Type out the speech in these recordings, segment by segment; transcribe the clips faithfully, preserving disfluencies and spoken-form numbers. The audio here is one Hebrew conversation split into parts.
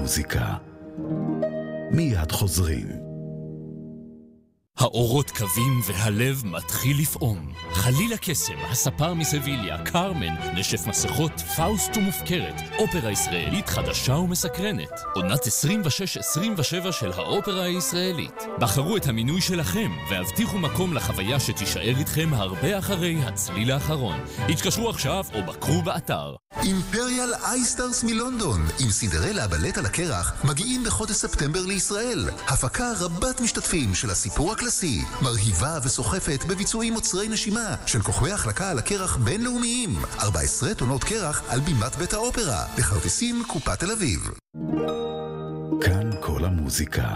המוזיקה. מיד חוזרים. האורות קווים והלב מתחיל לפעום. חלילה קסם, הספר מסביליה, קרמן, נשף מסכות, פאוסט ומופקרת. אופרה ישראלית חדשה ומסקרנת. עונת עשרים ושש עשרים ושבע של האופרה הישראלית. בחרו את המינוי שלכם והבטיחו מקום לחוויה שתישאר איתכם הרבה אחרי הצליל האחרון. התקשרו עכשיו או בקרו באתר. אימפריאל אייסטארס מלונדון עם סינדרלה הבלט על הקרח מגיעים בחודש ספטמבר לישראל. הפקה רבת משתתפים של הסיפור הקלאסי, מרהיבה וסוחפת בביצועים מוצרי נשימה של כוכבי החלקה על הקרח בינלאומיים. ארבע עשרה טונות קרח על בימת בית האופרה, בכרטיסים קופת תל אביב. כאן כל המוזיקה.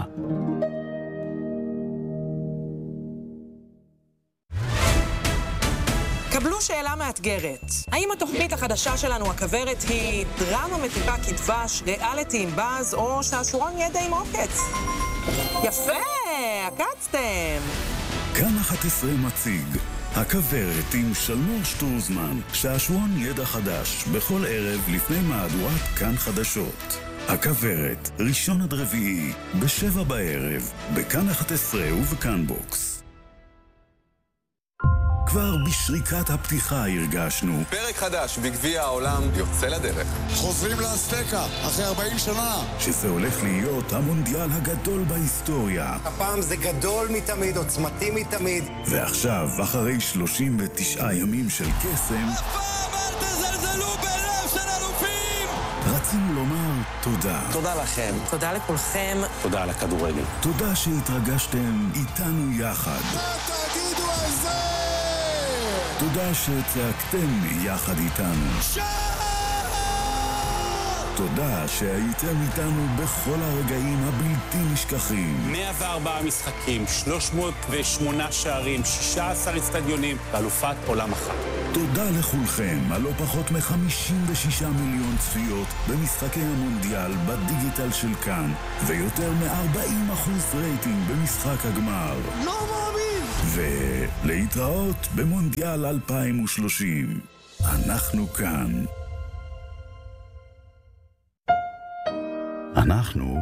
קבלו שאלה מאתגרת. האם התוכנית החדשה שלנו, הכברת, היא דרמה מתוקה כדבש, ריאליטי עם באז, או שעשורון ידע עם עוקץ? יפה, עקצתם. כאן אחת עשרה מציג הכברת עם שלמור שטרוזמן, שעשורון ידע חדש, בכל ערב לפני מהדורת כאן חדשות. הכברת, ראשון עד רביעי, בשבע בערב, בכאן אחת עשרה ובכאן בוקס. כבר בשריקת הפתיחה הרגשנו פרק חדש בגביע העולם יוצא לדרך. חוזרים לאסטקה אחרי ארבעים שנה. שזה הולך להיות המונדיאל הגדול בהיסטוריה. הפעם זה גדול מתמיד, עוצמתי מתמיד. ועכשיו, אחרי שלושים ותשעה ימים של קסם, הפעם אל תזלזלו בלב של אלופים! רצינו לומר תודה. תודה לכם. תודה לכולכם. תודה על הכדורגל. תודה שהתרגשתם איתנו יחד. מה תגידו על זה? תודה שצעקתם יחד איתנו. תודה שהייתם איתנו בכל הרגעים הבלתי נשכחים. מאה וארבעה משחקים, שלוש מאות ושמונה שערים, שישה עשר אצטדיונים, ואלופת עולם אחת. תודה לכולכם על לא פחות מ-חמישים ושישה מיליון צפיות במשחקי המונדיאל בדיגיטל של כאן, ויותר מ-ארבעים אחוז רייטינג במשחק הגמר. לא מאמין! ולהתראות במונדיאל אלפיים ושלושים. אנחנו כאן. אנחנו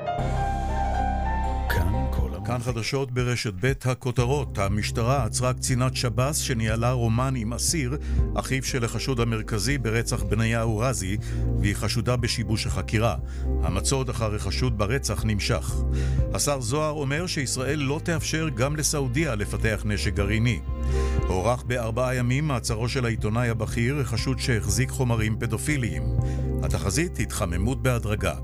כאן כל המוזיקה. כאן חדשות ברשת ב' הכותרות. המשטרה עצרה קצינת שב"ס שניהלה רומן עם אסיר, אחיו של החשוד המרכזי ברצח בניהו רזי, והיא חשודה בשיבוש החקירה. המצוד אחר החשוד ברצח נמשך. השר זוהר אומר שישראל לא תאפשר גם לסעודיה לפתח נשק גרעיני. הוארך בארבעה ימים מעצרו של העיתונאי הבכיר, החשוד שהחזיק חומרים פדופיליים. התחזית התחממות בהדרגה.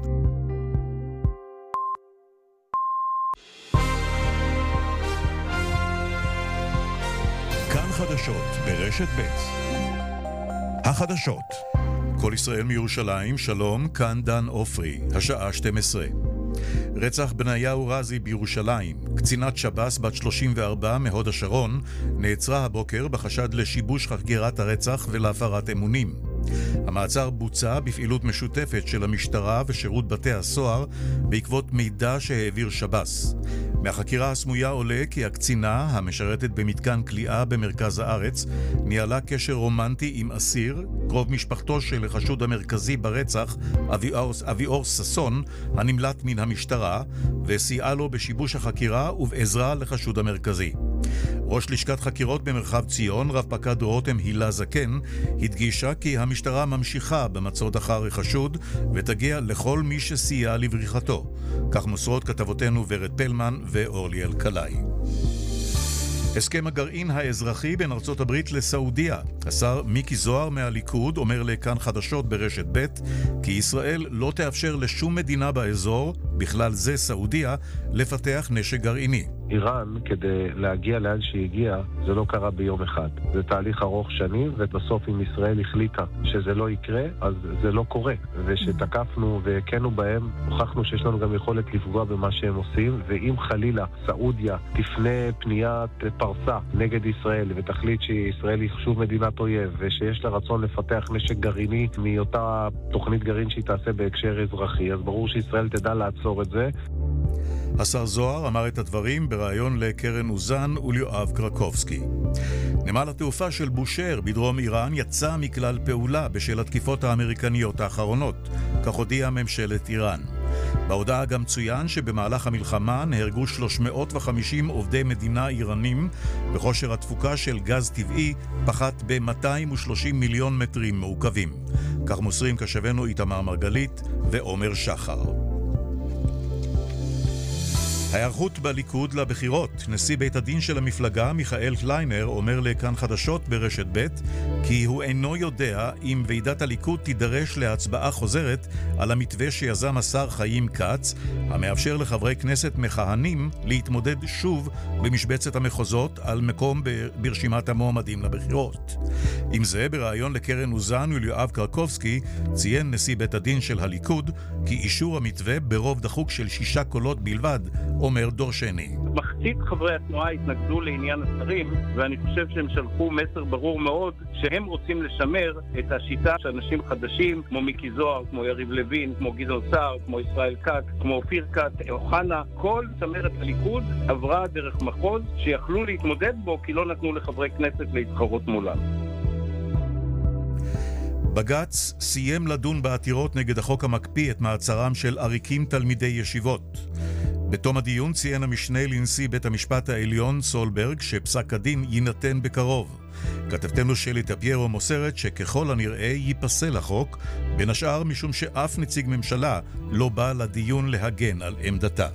כאן חדשות ברשת ב' החדשות. כל ישראל מירושלים, שלום, כאן דן אופרי, השעה שתים עשרה. רצח בניהו רזי בירושלים. קצינת שב"ס בת שלושים וארבע מהוד השרון נעצרה הבוקר בחשד לשיבוש חקירת הרצח ולהפרת אמונים. המעצר בוצע בפעילות משותפת של המשטרה ושירות בתי הסוהר בעקבות מידע שהעביר שב"ס. מהחקירה הסמויה עולה כי הקצינה, המשרתת במתקן כליאה במרכז הארץ, ניהלה קשר רומנטי עם אסיר, קרוב משפחתו של החשוד המרכזי ברצח, אביאור, אביאור ססון, הנמלט מן המשטרה, וסייעה לו בשיבוש החקירה ובעזרה לחשוד המרכזי. ראש לשכת חקירות במרחב ציון, רב פקד רותם הילה זקן, הדגישה כי המשטרה ממשיכה במצוד אחר החשוד ותגיע לכל מי שסייע לבריחתו. כך מוסרות כתבותינו ורד פלמן ואורלי אלקלעי. הסכם הגרעין האזרחי בין ארצות הברית לסעודיה. השר מיקי זוהר מהליכוד אומר לכאן חדשות ברשת ב' כי ישראל לא תאפשר לשום מדינה באזור, בכלל זה סעודיה, לפתח נשק גרעיני. איראן, כדי להגיע לאן שהגיע, זה לא קרה ביום אחד. זה תהליך ארוך שנים, ובסוף אם ישראל החליטה שזה לא יקרה, אז זה לא קורה. ושתקפנו והקנו בהם, הוכחנו שיש לנו גם יכולת לפגוע במה שהם עושים, ואם חלילה סעודיה תפנה פניית פרסה נגד ישראל, ותחליט שישראל היא שוב מדינת אויב, ושיש לה רצון לפתח נשק גרעיני מאותה תוכנית גרעין שהיא תעשה בהקשר אזרחי, אז ברור שישראל תדע לעצור את זה. השר זוהר אמר את הדברים בריאיון לקרן אוזן וליואב קרקובסקי. נמל התעופה של בושר בדרום איראן יצא מכלל פעולה בשל התקיפות האמריקניות האחרונות, כך הודיעה ממשלת איראן. בהודעה גם צוין שבמהלך המלחמה נהרגו שלוש מאות וחמישים עובדי מדינה איראנים, וכושר התפוקה של גז טבעי פחת ב-מאתיים ושלושים מיליון מטרים מעוקבים. כך מוסרים קשבנו איתמר מרגלית ועומר שחר. ההיערכות בליכוד לבחירות. נשיא בית הדין של המפלגה, מיכאל קליינר, אומר לכאן חדשות ברשת ב' כי הוא אינו יודע אם ועידת הליכוד תידרש להצבעה חוזרת על המתווה שיזם השר חיים כץ, המאפשר לחברי כנסת מכהנים להתמודד שוב במשבצת המחוזות על מקום ברשימת המועמדים לבחירות. עם זה, בראיון לקרן אוזן וליואב קרקובסקי, ציין נשיא בית הדין של הליכוד כי אישור המתווה ברוב דחוק של שישה קולות בלבד אומר דורשני. מחצית חברי התנועה התנגדו לעניין השרים, ואני חושב שהם שלחו מסר ברור מאוד שהם רוצים לשמר את השיטה שאנשים חדשים כמו מיקי זוהר, כמו יריב לוין, כמו גדעון סער, כמו ישראל כץ, כמו אופיר כץ, אוחנה, כל צמרת הליכוד עברה דרך מחוז שיכלו להתמודד בו כי לא נתנו לחברי כנסת להתחרות מולם. בג"ץ סיים לדון בעתירות נגד החוק המקפיא את מעצרם של עריקים תלמידי ישיבות. בתום הדיון ציין המשנה לנשיא בית המשפט העליון סולברג שפסק הדין יינתן בקרוב. כתבתנו שלי טפיירו מוסרת שככל הנראה ייפסל החוק, בין השאר משום שאף נציג ממשלה לא בא לדיון להגן על עמדתה.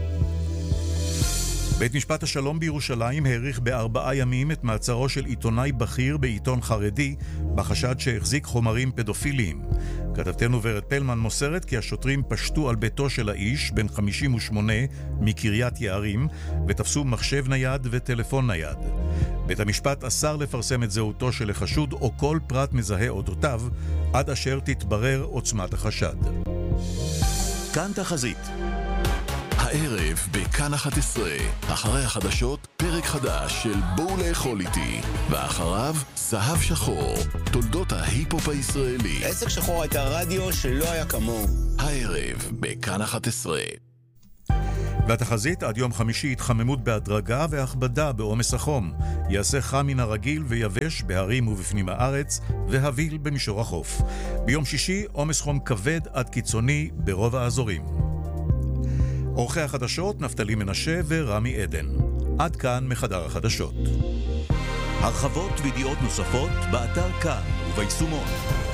בית משפט השלום בירושלים העריך בארבעה ימים את מעצרו של עיתונאי בכיר בעיתון חרדי בחשד שהחזיק חומרים פדופיליים. כתבתנו ורד פלמן מוסרת כי השוטרים פשטו על ביתו של האיש בן חמישים ושמונה מקריית יערים ותפסו מחשב נייד וטלפון נייד. בית המשפט אסר לפרסם את זהותו של החשוד או כל פרט מזהה אודותיו עד אשר תתברר עוצמת החשד. כאן תחזית. הערב בכאן אחת עשרה, אחרי החדשות, פרק חדש של בואו לאכול איתי, ואחריו זהב שחור, תולדות ההיפ-הופ הישראלי. עסק שחור הייתה רדיו שלא היה כמוהו. הערב בכאן אחת עשרה. והתחזית עד יום חמישי התחממות בהדרגה והכבדה בעומס החום. יעשה חם מן הרגיל ויבש בהרים ובפנים הארץ והביל במישור החוף. ביום שישי עומס חום כבד עד קיצוני ברוב האזורים. עורכי החדשות נפתלי מנשה ורמי עדן. עד כאן מחדר החדשות. הרחבות וידיעות נוספות באתר כאן וביישומון.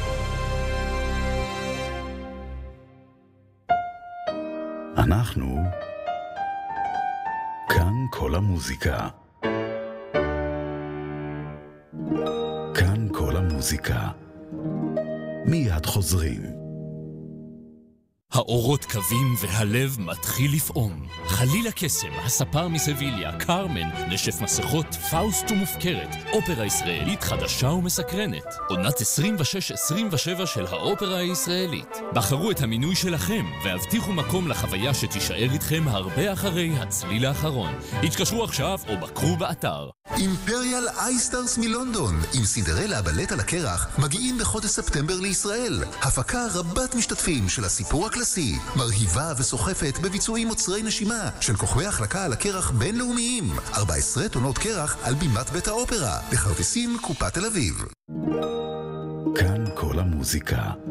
אנחנו כאן כל המוזיקה. כאן כל המוזיקה. מיד חוזרים. האורות קווים והלב מתחיל לפעום. חלילה קסם, הספר מסביליה, קרמן, נשף מסכות, פאוסט ומופקרת. אופרה ישראלית חדשה ומסקרנת. עונת עשרים ושש עשרים ושבע של האופרה הישראלית. בחרו את המינוי שלכם והבטיחו מקום לחוויה שתישאר איתכם הרבה אחרי הצליל האחרון. התקשרו עכשיו או בקרו באתר. אימפריאל אייסטארס מלונדון עם סינדרלה הבלט על הקרח מגיעים בחודש ספטמבר לישראל. הפקה רבת משתתפים של הסיפור הקלאסי, מרהיבה וסוחפת בביצועים מוצרי נשימה של כוכבי החלקה על הקרח בינלאומיים. ארבע עשרה טונות קרח על בימת בית האופרה, בכרטיסים קופת תל אביב. כאן כל המוזיקה.